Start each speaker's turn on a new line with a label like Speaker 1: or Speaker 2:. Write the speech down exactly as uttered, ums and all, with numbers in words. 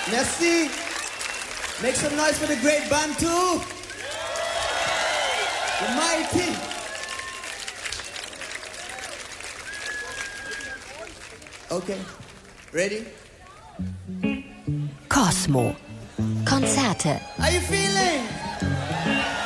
Speaker 1: Merci. Make some noise for the great band too. The mighty. Okay. Ready?
Speaker 2: Cosmo. Konzerte.
Speaker 1: Are you feeling?